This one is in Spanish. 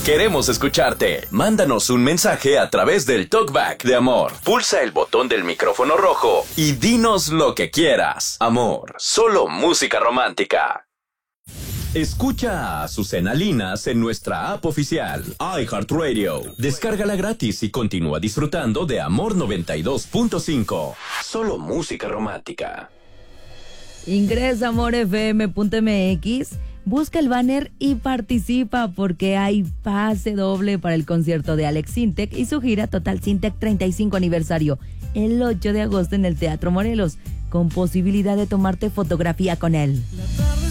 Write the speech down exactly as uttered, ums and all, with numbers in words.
Queremos escucharte. Mándanos un mensaje a través del Talkback de Amor. Pulsa el botón del micrófono rojo y dinos lo que quieras. Amor, solo música romántica. Escucha a Azucena Linas en nuestra app oficial, iHeartRadio. Descárgala gratis y continúa disfrutando de Amor noventa y dos punto cinco. Solo música romántica. Ingresa a amor f m punto m x, busca el banner y participa porque hay pase doble para el concierto de Alex Sintek y su gira Total Sintek treinta y cinco aniversario el ocho de agosto en el Teatro Morelos, con posibilidad de tomarte fotografía con él.